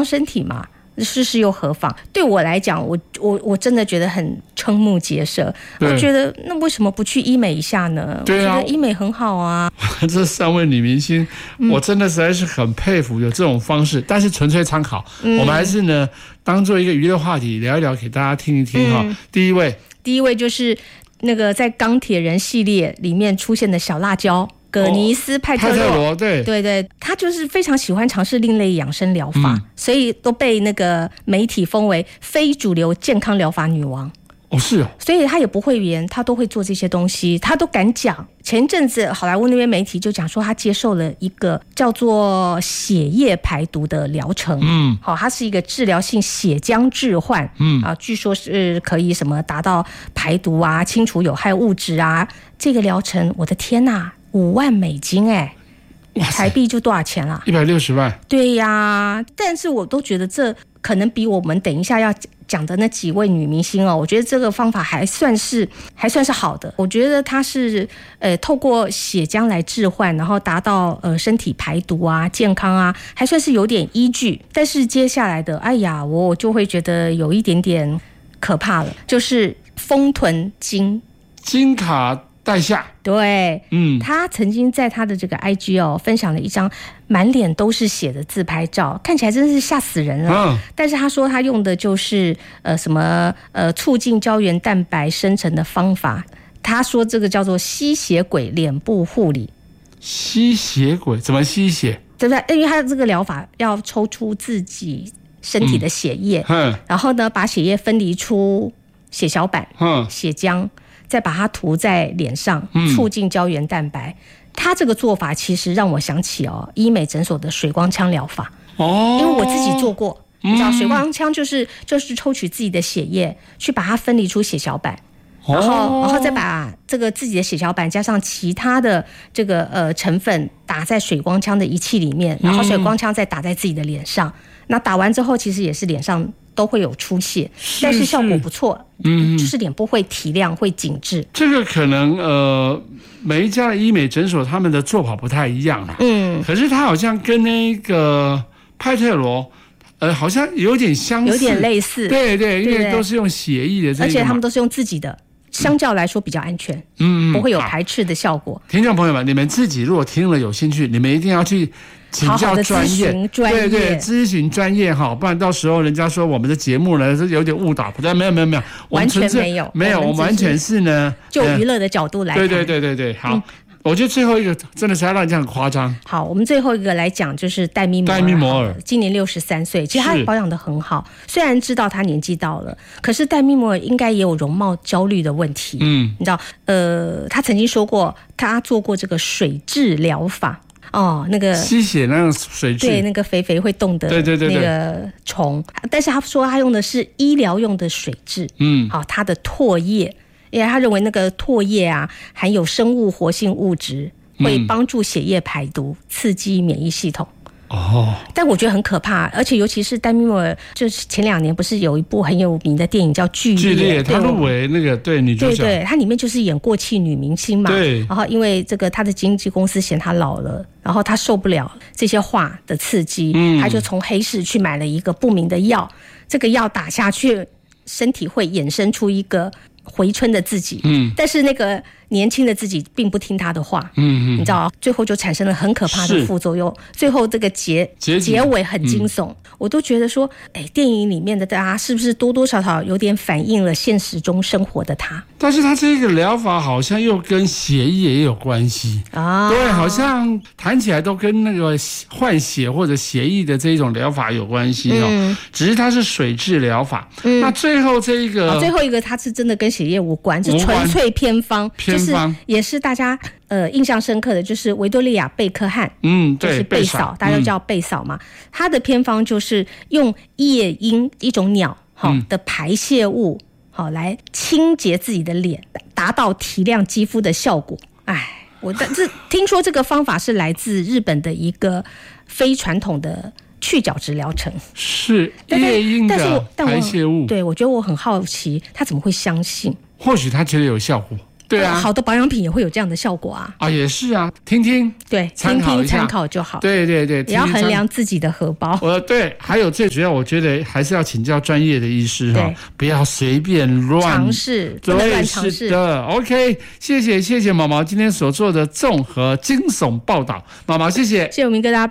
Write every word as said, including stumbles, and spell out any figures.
伤身体嘛，事事又何妨？对我来讲，我我我真的觉得很瞠目结舌。我觉得那为什么不去医美一下呢？ 对啊， 我觉得医美很好啊。 这三位女明星，我真的实在是很佩服有这种方式，但是纯粹参考，嗯、我们还是呢当做一个娱乐话题聊一聊，给大家听一听哈、嗯。第一位， 第一位就是那个在钢铁人系列里面出现的小辣椒。葛尼斯派特洛， 派特罗对对对，他就是非常喜欢尝试另类养生疗法、嗯，所以都被那个媒体封为非主流健康疗法女王。 哦，是哦， 所以他也不会演，他都会做这些东西，他都敢讲。前一阵子好莱坞那边媒体就讲说，他接受了一个叫做血液排毒的疗程。嗯，好，它是一个治疗性血浆置换。嗯啊，据说是可以什么达到排毒啊、清除有害物质啊。这个疗程，我的天哪！五万美金哎、欸，台币就多少钱啦？ 一百六十万。 对呀，但是我都觉得这可能比我们等一下要讲的那几位女明星哦，我觉得这个方法还算是还算是好的。我觉得它是呃透过血浆来置换，然后达到呃身体排毒啊、健康啊，还算是有点依据。但是接下来的，哎呀，我就会觉得有一点点可怕了，就是丰臀金金卡戴夏。 对，嗯，他曾经在他的这个 I G 哦分享了一张满脸都是血的自拍照，看起来真是吓死人了。嗯，但是他说他用的就是呃什么呃促进胶原蛋白生成的方法，他说这个叫做吸血鬼脸部护理。 吸血鬼怎么吸血？ 对不对？因为他的这个疗法要抽出自己身体的血液，嗯，然后呢把血液分离出血小板、嗯，血浆。再把它涂在脸上，促进胶原蛋白。嗯、它这个做法其实让我想起哦，医美诊所的水光枪疗法。哦，因为我自己做过，你知道，水光枪就是就是抽取自己的血液，去把它分离出血小板，然后、哦、然后再把这个自己的血小板加上其他的这个呃成分打在水光枪的仪器里面，然后水光枪再打在自己的脸上。嗯、那打完之后，其实也是脸上都会有出血，是但是效果不错。嗯，就是脸部会提亮，会紧致。 这个可能呃，每一家的医美诊所他们的做法不太一样啦。嗯，可是它好像跟那个派特罗，呃，好像有点相似， 有点类似。 对对，因为都是用血液的这个， 而且他们都是用自己的。相较来说比较安全，嗯，不会有排斥的效果。 听众朋友们，你们自己如果听了有兴趣，你们一定要去请教专业，对对，咨询专业哈，不然到时候人家说我们的节目呢是有点误导，不对，没有没有没有， 完全没有没有，我们完全是呢就娱乐的角度来看， 对对对对对，好。嗯我觉得最后一个真的是要让人家很夸张。 好，我们最后一个来讲就是戴咪摩尔。 戴咪摩尔今年六十三岁，其实他保养得很好。虽然知道他年纪到了，可是戴咪摩尔应该也有容貌焦虑的问题。嗯，你知道，呃，他曾经说过，他做过这个水蛭疗法。哦，那个吸血那种水蛭， 对，那个肥肥会动的， 对对对那个虫。但是他说他用的是医疗用的水蛭。嗯，好，他的唾液。因为他认为那个唾液啊含有生物活性物质，会帮助血液排毒，刺激免疫系统。哦，但我觉得很可怕，而且尤其是戴咪摩尔，就是前两年不是有一部很有名的电影叫《剧烈》， 剧烈，他入围那个对女主角， 对对，他里面就是演过气女明星嘛。对，然后因为这个他的经纪公司嫌他老了，然后他受不了这些话的刺激，嗯，他就从黑市去买了一个不明的药，这个药打下去，身体会衍生出一个回春的自己，嗯，但是那个年轻的自己并不听他的话，嗯嗯，你知道，最后就产生了很可怕的副作用，最后这个结结尾很惊悚，嗯，我都觉得说，哎，电影里面的大家是不是多多少少有点反映了现实中生活的他？ 但是他这个疗法好像又跟血液也有关系啊，对，好像谈起来都跟那个换血或者血液的这种疗法有关系哦，嗯，只是它是水蛭疗法，嗯，那最后这一个， 哦，最后一个它是真的跟血液无关，是纯粹偏方，偏方。就是也是大家呃印象深刻的就是维多利亚贝克汉，嗯，对，就是贝嫂，大家都叫贝嫂嘛。他，嗯，的偏方就是用夜莺一种鸟好，嗯，的排泄物好来清洁自己的脸，达到提亮肌肤的效果。哎，我但是听说这个方法是来自日本的一个非传统的去角质疗程， 是夜莺的排泄物。 对，我觉得我很好奇，他怎么会相信？ 或许他觉得有效果。 对啊， 好的保养品也会有这样的效果啊。 啊，也是啊，听听， 对，听听参考就好。 对对对， 也要衡量自己的荷包。 呃，对，还有最主要，我觉得还是要请教专业的医师哈，不要随便乱尝试，不能乱尝试。 是的 ，OK， 谢谢谢谢毛毛今天所做的综合惊悚报道，毛毛谢谢， 谢谢我明哥，大家拜拜。